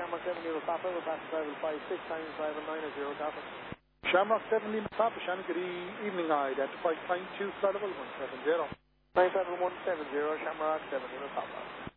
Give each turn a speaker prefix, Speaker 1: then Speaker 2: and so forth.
Speaker 1: Shamrock 7 Lima Papa, we'll pass arrival 56 times 590 Papa.
Speaker 2: Shamrock 7 Lima Papa, Shannon, good evening. I identified 92 Florida 170.
Speaker 1: 97170, Shamrock 7 Lima Papa.